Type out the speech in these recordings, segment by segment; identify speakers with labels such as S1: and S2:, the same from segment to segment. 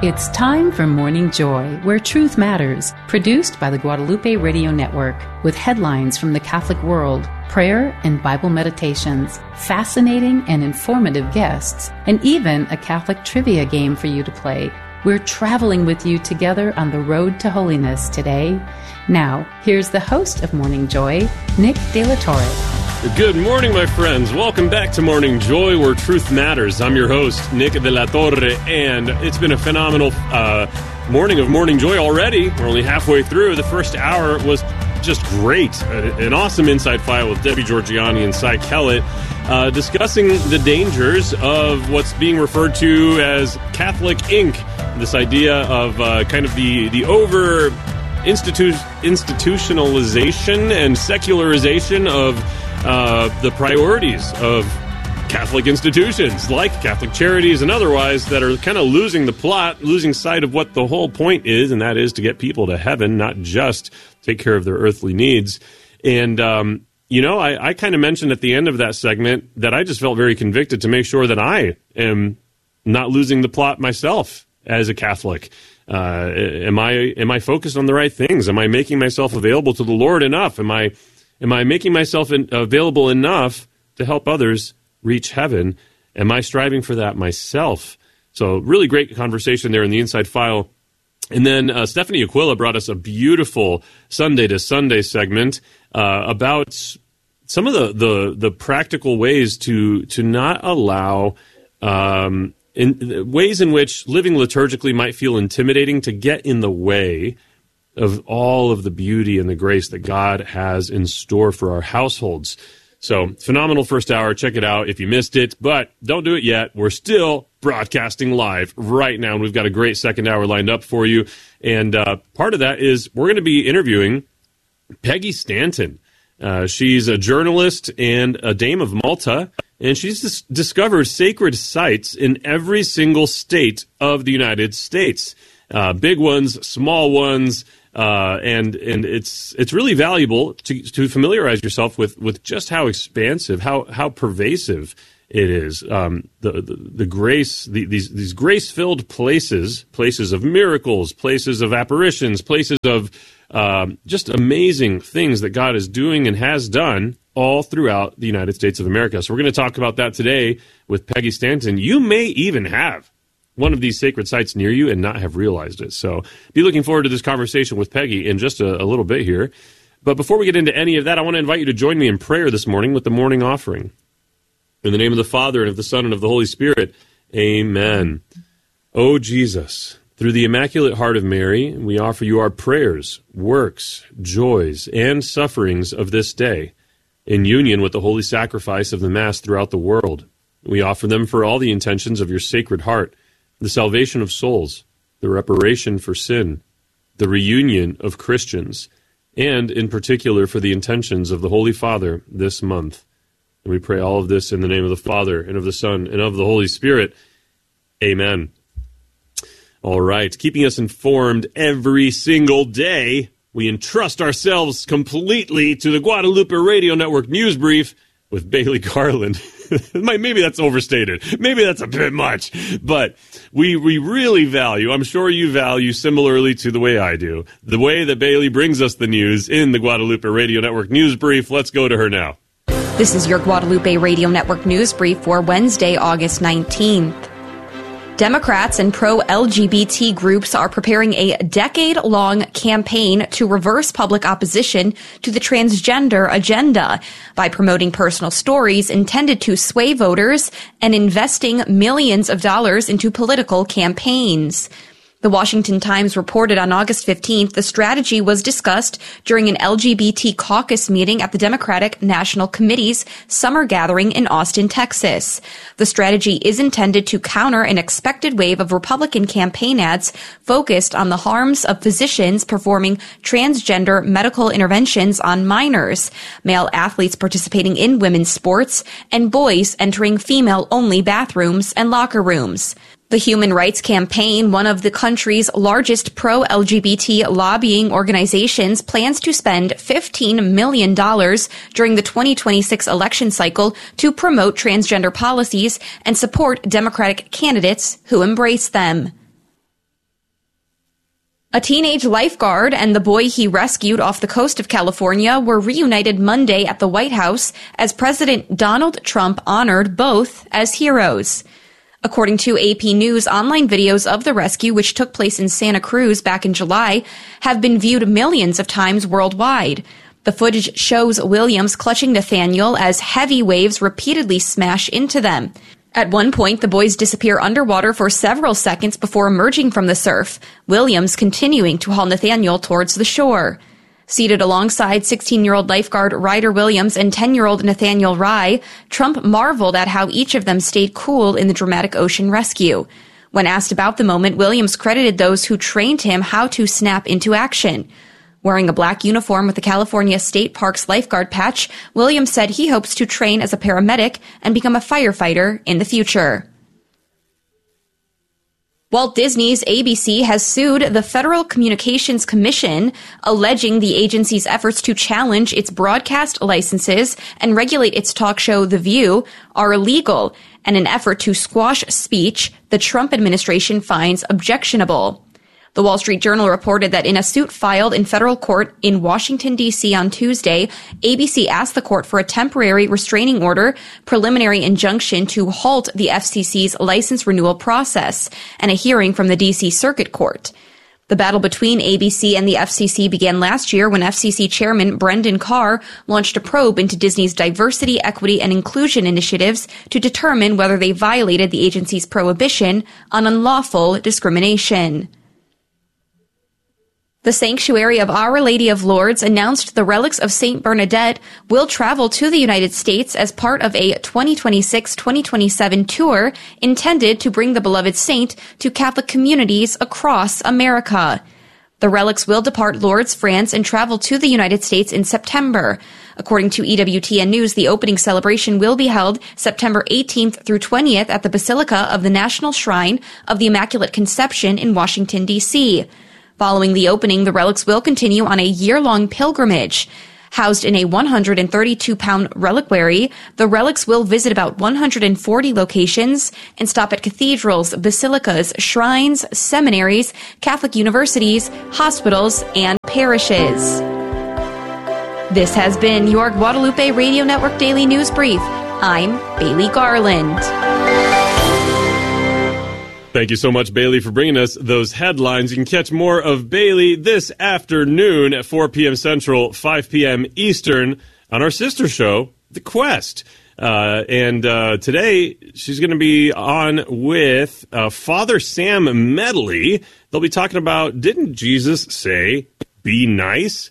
S1: It's time for Morning Joy, where truth matters, produced by the Guadalupe Radio Network, with headlines from the Catholic world, prayer and Bible meditations, fascinating and informative guests, and even a Catholic trivia game for you to play. We're traveling with you together on the road to holiness today. Now, here's the host of Morning Joy, Nick De La Torre.
S2: Good morning, my friends. Welcome back to Morning Joy, where truth matters. I'm your host, Nick De La Torre, and it's been a phenomenal morning of Morning Joy already. We're only halfway through. The first hour was just great. An awesome Inside File with Debbie Georgiani and Cy Kellett, discussing the dangers of what's being referred to as Catholic Inc. This idea of kind of the over institutionalization and secularization of the priorities of Catholic institutions like Catholic Charities and otherwise that are kind of losing the plot, losing sight of what the whole point is, and that is to get people to heaven, not just take care of their earthly needs. And, I kind of mentioned at the end of that segment that I just felt very convicted to make sure that I am not losing the plot myself as a Catholic. Am I focused on the right things? Am I making myself available to the Lord enough? Am I making myself available enough to help others reach heaven? Am I striving for that myself? So really great conversation there in the Inside File. And then Stephanie Aquila brought us a beautiful Sunday to Sunday segment about some of the practical ways to not allow in ways in which living liturgically might feel intimidating, to get in the way of all of the beauty and the grace that God has in store for our households. So, phenomenal first hour. Check it out if you missed it, but don't do it yet. We're still broadcasting live right now, and we've got a great second hour lined up for you. And part of that is we're going to be interviewing Peggy Stanton. She's a journalist and a Dame of Malta, and she's discovered sacred sites in every single state of the United States. Big ones, small ones, and it's really valuable to familiarize yourself with just how expansive, how pervasive it is. The grace, these grace-filled places of miracles, places of apparitions, places of just amazing things that God is doing and has done all throughout the United States of America. So we're going to talk about that today with Peggy Stanton. You may even have one of these sacred sites near you and not have realized it. So be looking forward to this conversation with Peggy in just a little bit here. But before we get into any of that, I want to invite you to join me in prayer this morning with the morning offering. In the name of the Father, and of the Son, and of the Holy Spirit, amen. O Jesus, through the Immaculate Heart of Mary, we offer you our prayers, works, joys, and sufferings of this day, in union with the holy sacrifice of the Mass throughout the world. We offer them for all the intentions of your Sacred Heart, the salvation of souls, the reparation for sin, the reunion of Christians, and in particular for the intentions of the Holy Father this month. And we pray all of this in the name of the Father, and of the Son, and of the Holy Spirit. Amen. All right, keeping us informed every single day, we entrust ourselves completely to the Guadalupe Radio Network News Brief with Bailey Garland. Maybe that's overstated. Maybe that's a bit much. But we really value, I'm sure you value similarly to the way I do, the way that Bailey brings us the news in the Guadalupe Radio Network News Brief. Let's go to her now.
S3: This is your Guadalupe Radio Network News Brief for Wednesday, August 19th. Democrats and pro-LGBT groups are preparing a decade-long campaign to reverse public opposition to the transgender agenda by promoting personal stories intended to sway voters and investing millions of dollars into political campaigns. The Washington Times reported on August 15th the strategy was discussed during an LGBT caucus meeting at the Democratic National Committee's summer gathering in Austin, Texas. The strategy is intended to counter an expected wave of Republican campaign ads focused on the harms of physicians performing transgender medical interventions on minors, male athletes participating in women's sports, and boys entering female-only bathrooms and locker rooms. The Human Rights Campaign, one of the country's largest pro-LGBT lobbying organizations, plans to spend $15 million during the 2026 election cycle to promote transgender policies and support Democratic candidates who embrace them. A teenage lifeguard and the boy he rescued off the coast of California were reunited Monday at the White House as President Donald Trump honored both as heroes. According to AP News, online videos of the rescue, which took place in Santa Cruz back in July, have been viewed millions of times worldwide. The footage shows Williams clutching Nathaniel as heavy waves repeatedly smash into them. At one point, the boys disappear underwater for several seconds before emerging from the surf, Williams continuing to haul Nathaniel towards the shore. Seated alongside 16-year-old lifeguard Ryder Williams and 10-year-old Nathaniel Rye, Trump marveled at how each of them stayed cool in the dramatic ocean rescue. When asked about the moment, Williams credited those who trained him how to snap into action. Wearing a black uniform with the California State Parks lifeguard patch, Williams said he hopes to train as a paramedic and become a firefighter in the future. Walt Disney's ABC has sued the Federal Communications Commission, alleging the agency's efforts to challenge its broadcast licenses and regulate its talk show The View are illegal, and an effort to squash speech the Trump administration finds objectionable. The Wall Street Journal reported that in a suit filed in federal court in Washington, D.C. on Tuesday, ABC asked the court for a temporary restraining order, preliminary injunction to halt the FCC's license renewal process, and a hearing from the D.C. Circuit Court. The battle between ABC and the FCC began last year when FCC Chairman Brendan Carr launched a probe into Disney's diversity, equity, and inclusion initiatives to determine whether they violated the agency's prohibition on unlawful discrimination. The Sanctuary of Our Lady of Lourdes announced the relics of St. Bernadette will travel to the United States as part of a 2026-2027 tour intended to bring the beloved saint to Catholic communities across America. The relics will depart Lourdes, France, and travel to the United States in September. According to EWTN News, the opening celebration will be held September 18th through 20th at the Basilica of the National Shrine of the Immaculate Conception in Washington, D.C. Following the opening, the relics will continue on a year-long pilgrimage. Housed in a 132-pound reliquary, the relics will visit about 140 locations and stop at cathedrals, basilicas, shrines, seminaries, Catholic universities, hospitals, and parishes. This has been your Guadalupe Radio Network Daily News Brief. I'm Bailey Garland.
S2: Thank you so much, Bailey, for bringing us those headlines. You can catch more of Bailey this afternoon at 4 p.m. Central, 5 p.m. Eastern on our sister show, The Quest. Today, she's going to be on with Father Sam Medley. They'll be talking about, didn't Jesus say, be nice?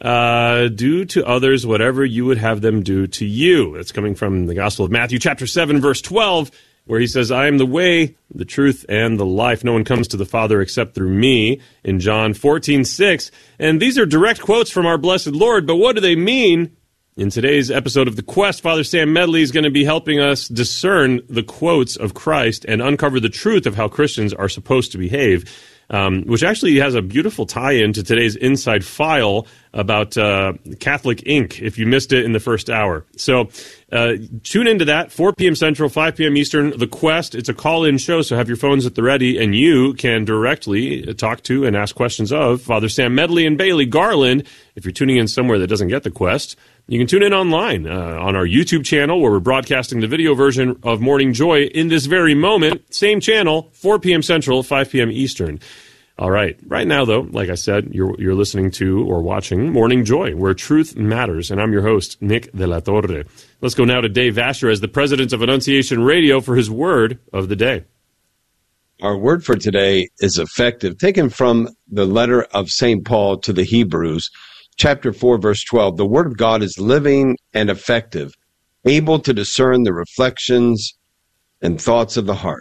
S2: Do to others whatever you would have them do to you. That's coming from the Gospel of Matthew, chapter 7, verse 12. Where he says, I am the way, the truth, and the life. No one comes to the Father except through me, in John 14:6. And these are direct quotes from our blessed Lord, but what do they mean? In today's episode of The Quest, Father Sam Medley is going to be helping us discern the quotes of Christ and uncover the truth of how Christians are supposed to behave, which actually has a beautiful tie-in to today's Inside File about Catholic Inc., if you missed it in the first hour. So tune into that, 4 p.m. Central, 5 p.m. Eastern, The Quest. It's a call-in show, so have your phones at the ready, and you can directly talk to and ask questions of Father Sam Medley and Bailey Garland. If you're tuning in somewhere that doesn't get The Quest, you can tune in online on our YouTube channel, where we're broadcasting the video version of Morning Joy in this very moment. Same channel, 4 p.m. Central, 5 p.m. Eastern. All right. Right now, though, like I said, you're listening to or watching Morning Joy, where truth matters, and I'm your host, Nick de la Torre. Let's go now to Dave Asher as the president of Annunciation Radio for his word of the day.
S4: Our word for today is effective, taken from the letter of St. Paul to the Hebrews, chapter 4, verse 12. The word of God is living and effective, able to discern the reflections and thoughts of the heart.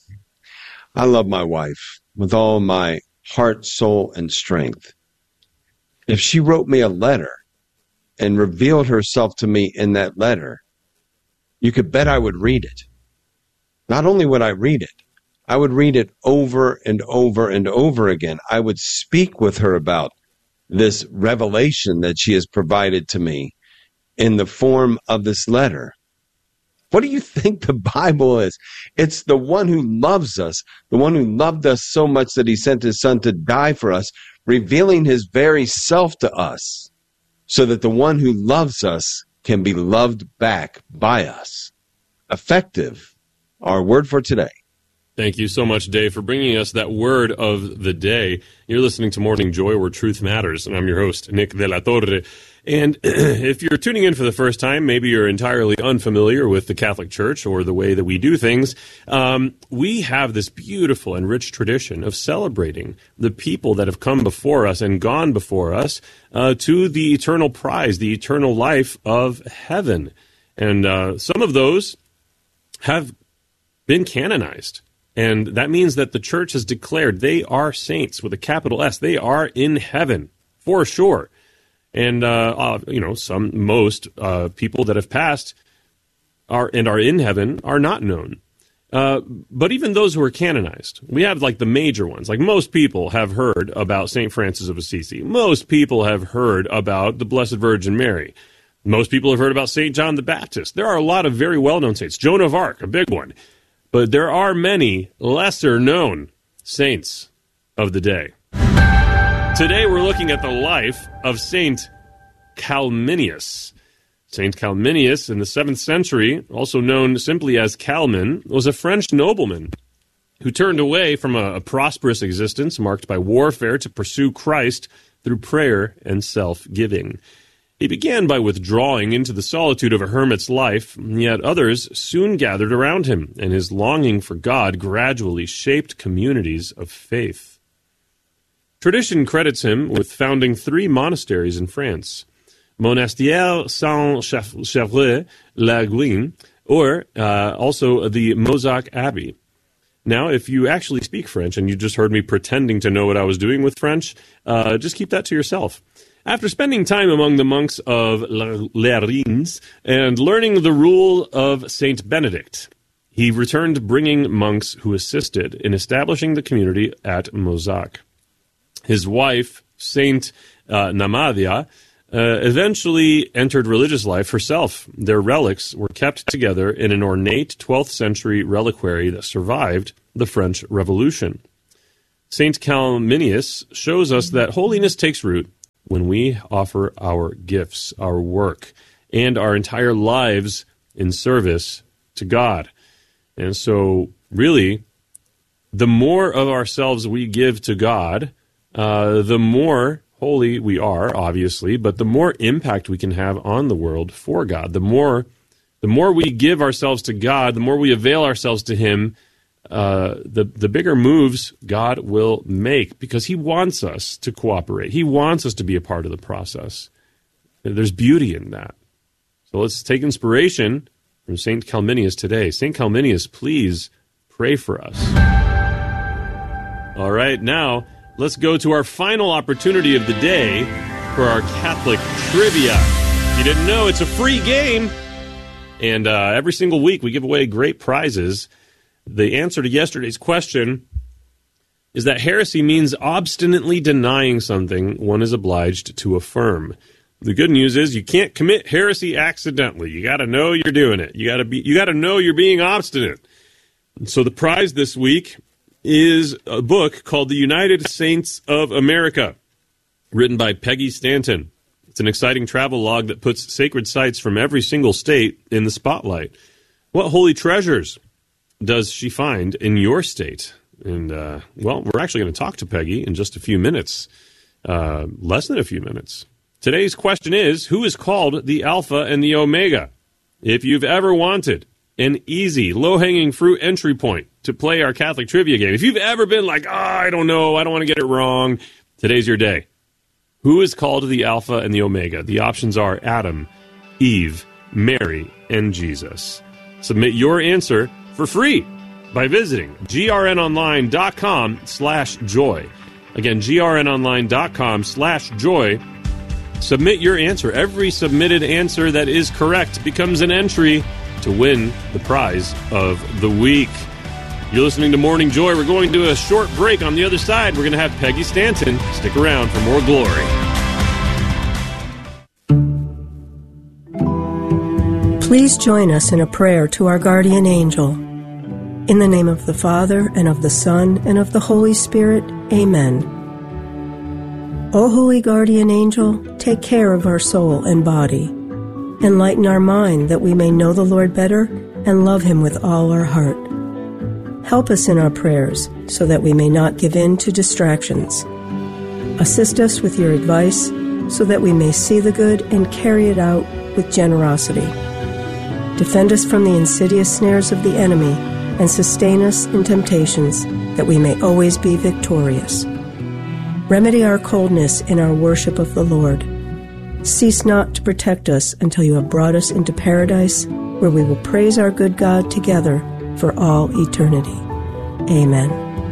S4: I love my wife with all my heart, soul, and strength. If she wrote me a letter and revealed herself to me in that letter, you could bet I would read it. Not only would I read it, I would read it over and over and over again. I would speak with her about this revelation that she has provided to me in the form of this letter. What do you think the Bible is? It's the one who loves us, the one who loved us so much that he sent his son to die for us, revealing his very self to us so that the one who loves us can be loved back by us. Effective, our word for today.
S2: Thank you so much, Dave, for bringing us that word of the day. You're listening to Morning Joy, where truth matters, and I'm your host, Nick de la Torre. And if you're tuning in for the first time, maybe you're entirely unfamiliar with the Catholic Church or the way that we do things, we have this beautiful and rich tradition of celebrating the people that have come before us and gone before us to the eternal prize, the eternal life of heaven. And some of those have been canonized. And that means that the church has declared they are saints with a capital S. They are in heaven, for sure. And, most people that have passed are in heaven are not known. But even those who are canonized, we have like the major ones. Like most people have heard about St. Francis of Assisi. Most people have heard about the Blessed Virgin Mary. Most people have heard about St. John the Baptist. There are a lot of very well-known saints. Joan of Arc, a big one. But there are many lesser-known saints of the day. Today we're looking at the life of Saint Calminius. Saint Calminius, in the 7th century, also known simply as Calmin, was a French nobleman who turned away from a prosperous existence marked by warfare to pursue Christ through prayer and self-giving. He began by withdrawing into the solitude of a hermit's life, yet others soon gathered around him, and his longing for God gradually shaped communities of faith. Tradition credits him with founding 3 monasteries in France: Monastère Saint-Chevre-Laguine, or also the Mozac Abbey. Now, if you actually speak French, and you just heard me pretending to know what I was doing with French, just keep that to yourself. After spending time among the monks of Lérins and learning the rule of Saint Benedict, he returned bringing monks who assisted in establishing the community at Mozac. His wife, Saint Namadia, eventually entered religious life herself. Their relics were kept together in an ornate 12th century reliquary that survived the French Revolution. Saint Calminius shows us that holiness takes root when we offer our gifts, our work, and our entire lives in service to God. And so, really, the more of ourselves we give to God, the more holy we are, obviously, but the more impact we can have on the world for God. The more we give ourselves to God, the more we avail ourselves to Him, the bigger moves God will make, because He wants us to cooperate. He wants us to be a part of the process. There's beauty in that. So let's take inspiration from St. Calminius today. St. Calminius, please pray for us. All right, now let's go to our final opportunity of the day for our Catholic Trivia. If you didn't know, it's a free game. And every single week we give away great prizes. The answer to yesterday's question is that heresy means obstinately denying something one is obliged to affirm. The good news is you can't commit heresy accidentally. You got to know you're doing it. You got to know you're being obstinate. And so the prize this week is a book called The United Saints of America, written by Peggy Stanton. It's an exciting travel log that puts sacred sites from every single state in the spotlight. What holy treasures does she find in your state? And, we're actually going to talk to Peggy in just a few minutes, less than a few minutes. Today's question is, who is called the Alpha and the Omega? If you've ever wanted an easy, low-hanging fruit entry point to play our Catholic trivia game, if you've ever been like, I don't know, I don't want to get it wrong, today's your day. Who is called the Alpha and the Omega? The options are Adam, Eve, Mary, and Jesus. Submit your answer for free by visiting grnonline.com/joy. Again, grnonline.com/joy. Submit your answer. Every submitted answer that is correct becomes an entry to win the prize of the week. You're listening to Morning Joy. We're going to a short break. On the other side, we're going to have Peggy Stanton. Stick around for more glory.
S5: Please join us in a prayer to our guardian angel. In the name of the Father, and of the Son, and of the Holy Spirit, amen. O holy guardian angel, take care of our soul and body. Enlighten our mind that we may know the Lord better and love him with all our heart. Help us in our prayers so that we may not give in to distractions. Assist us with your advice so that we may see the good and carry it out with generosity. Defend us from the insidious snares of the enemy and sustain us in temptations that we may always be victorious. Remedy our coldness in our worship of the Lord. Cease not to protect us until you have brought us into paradise, where we will praise our good God together for all eternity. Amen.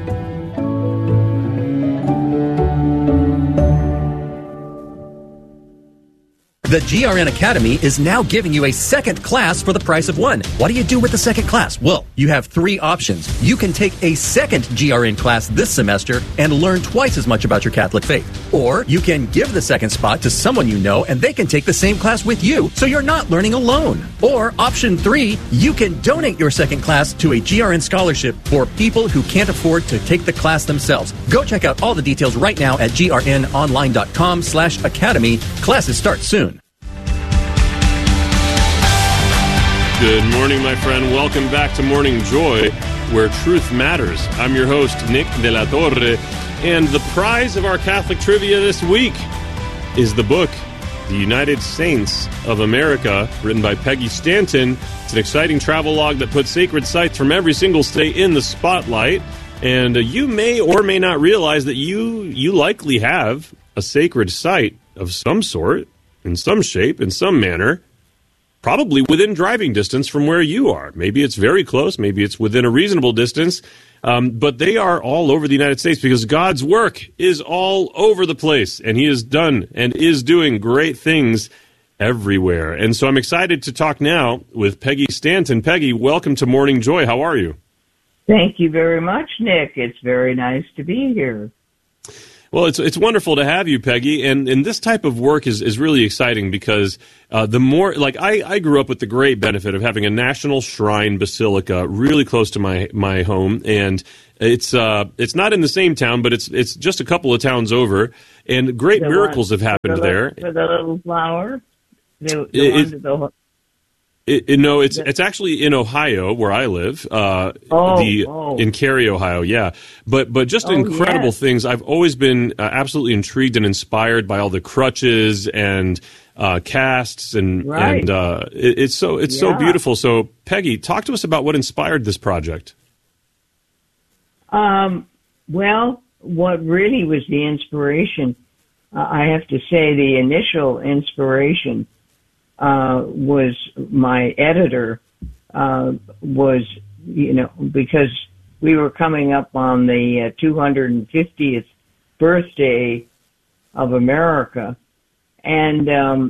S6: The GRN Academy is now giving you a second class for the price of one. What do you do with the second class? Well, you have three options. You can take a second GRN class this semester and learn twice as much about your Catholic faith. Or you can give the second spot to someone you know and they can take the same class with you, so you're not learning alone. Or option 3, you can donate your second class to a GRN scholarship for people who can't afford to take the class themselves. Go check out all the details right now at grnonline.com/academy. Classes start soon.
S2: Good morning, my friend. Welcome back to Morning Joy, where truth matters. I'm your host, Nick de la Torre, and the prize of our Catholic trivia this week is the book, The United Saints of America, written by Peggy Stanton. It's an exciting travel log that puts sacred sites from every single state in the spotlight, and you may or may not realize that you likely have a sacred site of some sort, in some shape, in some manner, probably within driving distance from where you are. Maybe it's very close. Maybe it's within a reasonable distance. But they are all over the United States because God's work is all over the place. And he has done and is doing great things everywhere. And so I'm excited to talk now with Peggy Stanton. Peggy, welcome to Morning Joy. How are you?
S7: Thank you very much, Nick. It's very nice to be here.
S2: Well, it's wonderful to have you, Peggy, and this type of work is really exciting because the more, like, I grew up with the great benefit of having a national shrine basilica really close to my home, and it's not in the same town, but it's just a couple of towns over, and great miracles have happened there.
S7: For the little flower?
S2: It's actually in Ohio where I live. In Cary, Ohio. Yeah, but just incredible things. I've always been absolutely intrigued and inspired by all the crutches and casts and it's so beautiful. So Peggy, talk to us about what inspired this project.
S7: Well, what really was the inspiration? I have to say the initial inspiration was my editor, because we were coming up on the 250th birthday of America, and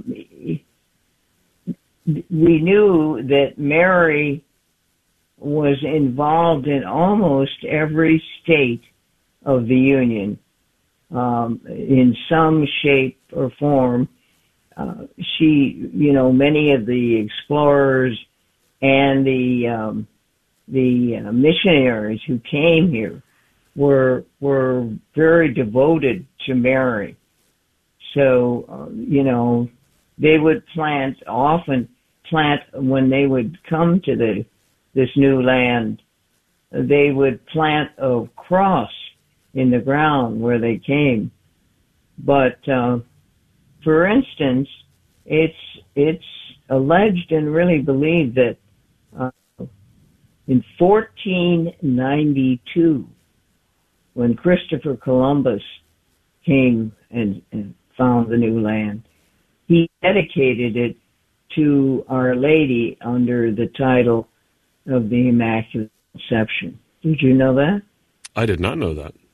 S7: we knew that Mary was involved in almost every state of the Union, in some shape or form. Many of the explorers and the missionaries who came here were very devoted to Mary. So, they would often plant when they would come to this new land, they would plant a cross in the ground where they came. But, for instance, it's alleged and really believed that in 1492, when Christopher Columbus came and found the new land, he dedicated it to Our Lady under the title of the Immaculate Conception. Did you know that?
S2: I did not know that.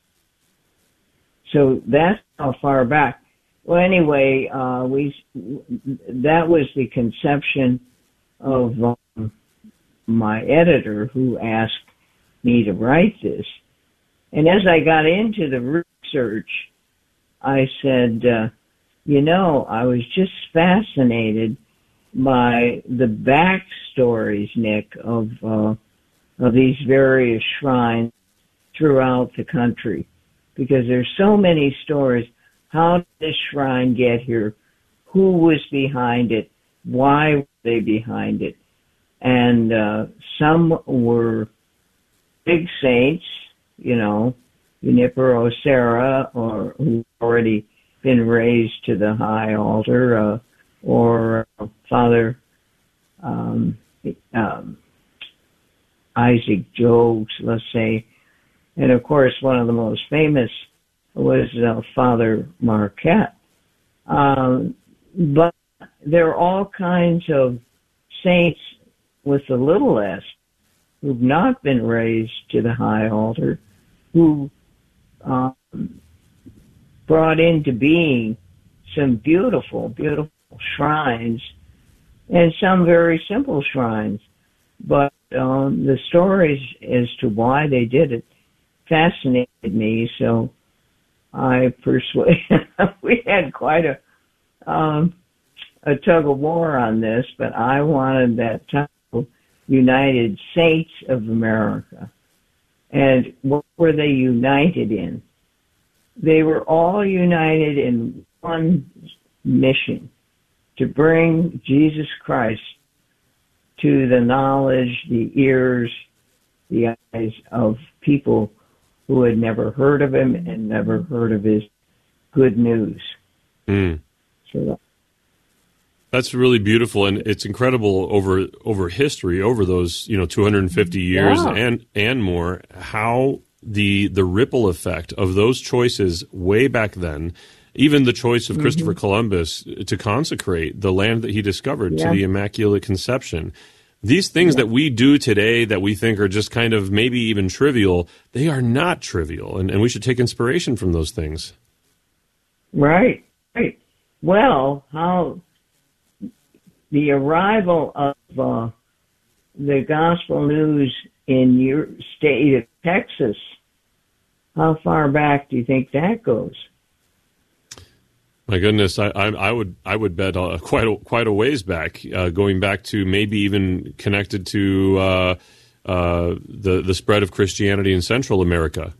S7: So that's how far back. Well, anyway, that was the conception of my editor who asked me to write this. And as I got into the research, I said, I was just fascinated by the backstories, Nick, of these various shrines throughout the country, because there's so many stories. how did this shrine get here? Who was behind it? Why were they behind it? And some were big saints, Junipero Serra, or who already been raised to the high altar, or Father Isaac Jogues, let's say. And of course, one of the most famous was Father Marquette. But there are all kinds of saints with a little s who've not been raised to the high altar, who brought into being some beautiful, beautiful shrines, and some very simple shrines. But the stories as to why they did it fascinated me, so I we had quite a tug of war on this, but I wanted that title, United Saints of America. And what were they united in? They were all united in one mission, to bring Jesus Christ to the knowledge, the ears, the eyes of people who had never heard of him and never heard of his good news. So
S2: that's really beautiful, and it's incredible over history, over those 250 years and more, how the ripple effect of those choices way back then, even the choice of Christopher Columbus to consecrate the land that he discovered to the Immaculate Conception. These things that we do today that we think are just kind of maybe even trivial, they are not trivial, and we should take inspiration from those things.
S7: Right. Well, how the arrival of the gospel news in your state of Texas, how far back do you think that goes?
S2: My goodness, I would bet quite a ways back, going back to maybe even connected to the spread of Christianity in Central America.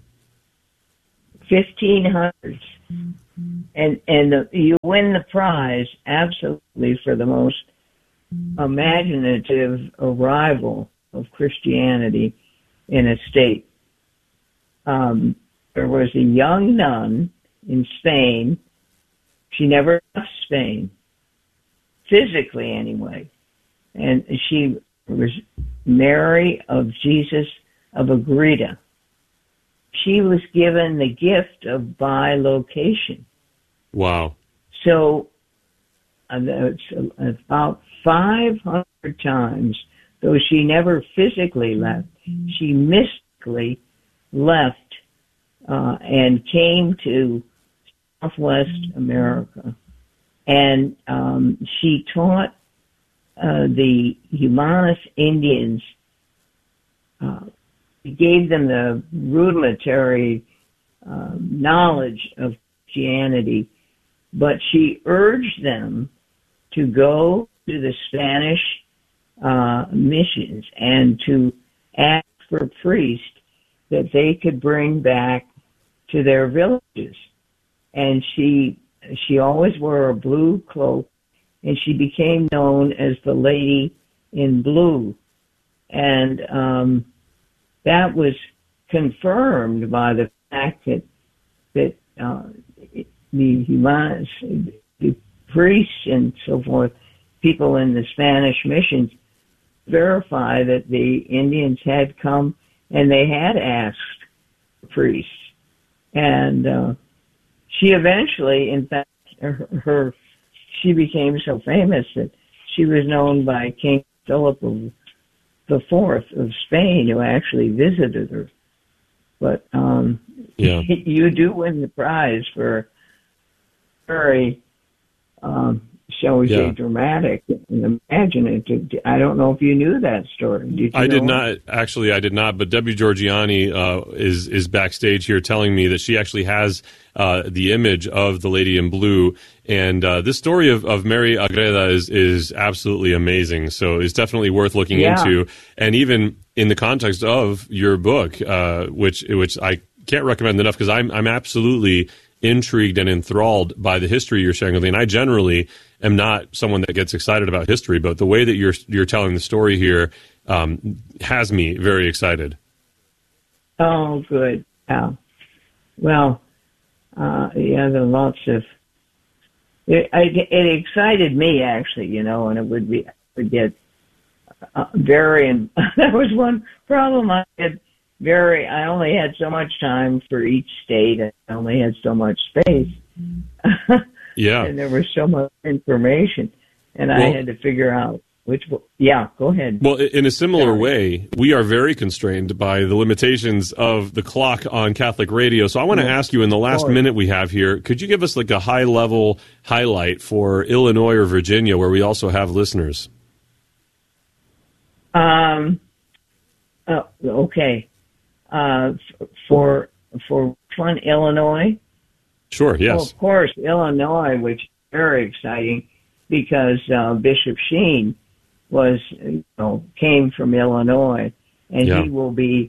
S7: 1500s, and you win the prize absolutely for the most imaginative arrival of Christianity in a state. There was a young nun in Spain. She never left Spain, physically anyway. And she was Mary of Jesus of Agreda. She was given the gift of bilocation.
S2: Wow.
S7: So about 500 times, though she never physically left, she mystically left and came to Southwest America. And she taught the Humanas Indians, gave them the rudimentary knowledge of Christianity, but she urged them to go to the Spanish missions and to ask for priests that they could bring back to their villages. And she always wore a blue cloak, and she became known as the Lady in Blue. And that was confirmed by the fact that the Humanas, the priests and so forth, people in the Spanish missions, verify that the Indians had come and they had asked priests. And she eventually, in fact, she became so famous that she was known by King Philip IV of Spain, who actually visited her. But you do win the prize for very, shall we say, dramatic and imaginative. I don't know if you knew that story. Did you
S2: I did not. Actually, I did not. But Debbie Georgiani is backstage here telling me that she actually has the image of the Lady in Blue. And this story of Mary Agreda is absolutely amazing. So it's definitely worth looking into. And even in the context of your book, which I can't recommend enough, because I'm absolutely intrigued and enthralled by the history you're sharing with me. And I generally am not someone that gets excited about history, but the way that you're telling the story here has me very excited.
S7: Oh, good. Yeah. Well, there are lots of. It excited me actually, and it would get very. And that was one problem I had. I only had so much time for each state. I only had so much space.
S2: Yeah.
S7: And there was so much information, and I had to figure out which. Yeah, go ahead.
S2: Well, in a similar way, we are very constrained by the limitations of the clock on Catholic radio. So I want to ask you, in the last minute we have here, could you give us like a high-level highlight for Illinois or Virginia, where we also have listeners?
S7: Okay. For fun, Illinois.
S2: Sure. Yes.
S7: Well, of course, Illinois, which is very exciting because Bishop Sheen came from Illinois, and he will be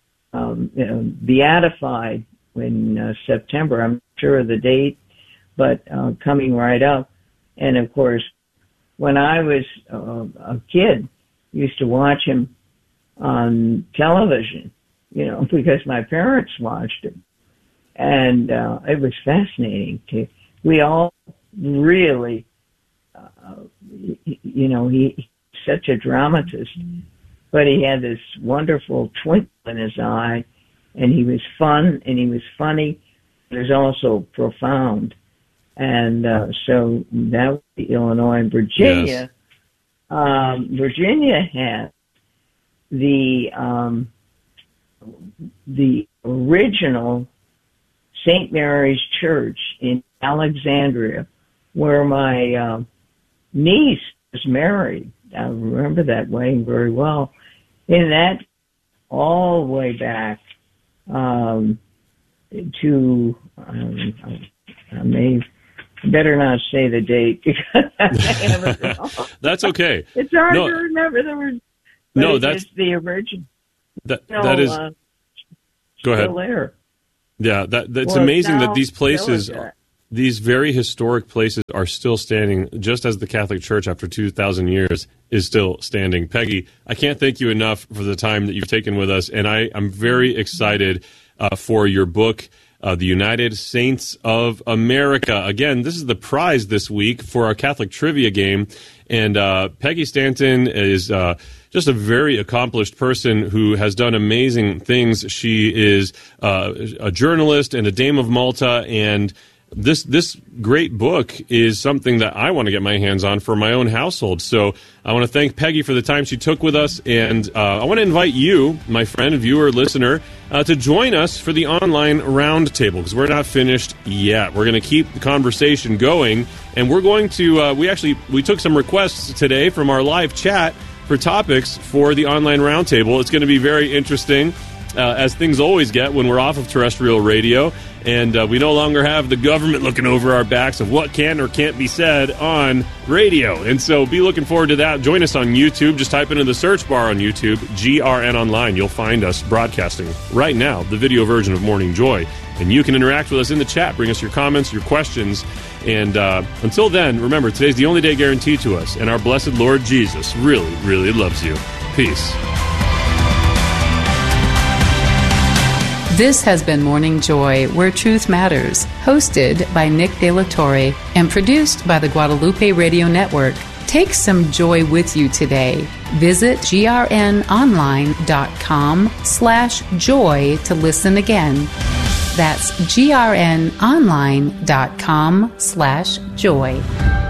S7: beatified in September. I'm not sure of the date, but coming right up. And of course, when I was a kid, I used to watch him on television, because my parents watched him. And it was fascinating. We all really, he's such a dramatist, but he had this wonderful twinkle in his eye, and he was fun, and he was funny. He was also profound. And so that was the Illinois and Virginia. Yes. Virginia had the original St. Mary's Church in Alexandria, where my niece was married. I remember that wedding very well. And that all the way back to, I better not say the date because
S2: That's okay.
S7: It's hard to remember the word. That's the original.
S2: That is. Go ahead.
S7: There.
S2: Yeah, that's amazing that these places, these very historic places, are still standing, just as the Catholic Church after 2,000 years is still standing. Peggy, I can't thank you enough for the time that you've taken with us, and I'm very excited for your book, The United Saints of America. Again, this is the prize this week for our Catholic Trivia game, and Peggy Stanton is just a very accomplished person who has done amazing things. She is a journalist and a Dame of Malta, and this great book is something that I want to get my hands on for my own household. So I want to thank Peggy for the time she took with us, and I want to invite you, my friend, viewer, listener, to join us for the online roundtable, because we're not finished yet. We're going to keep the conversation going, and we're going to, we took some requests today from our live chat for topics for the online roundtable. It's going to be very interesting, as things always get when we're off of terrestrial radio, and we no longer have the government looking over our backs of what can or can't be said on radio. And so be looking forward to that. Join us on YouTube. Just type into the search bar on YouTube, GRN Online. You'll find us broadcasting right now, the video version of Morning Joy. And you can interact with us in the chat. Bring us your comments, your questions. And until then, remember, today's the only day guaranteed to us. And our blessed Lord Jesus really, really loves you. Peace.
S1: This has been Morning Joy, Where Truth Matters, hosted by Nick De La Torre and produced by the Guadalupe Radio Network. Take some joy with you today. Visit grnonline.com/joy to listen again. That's grnonline.com/joy.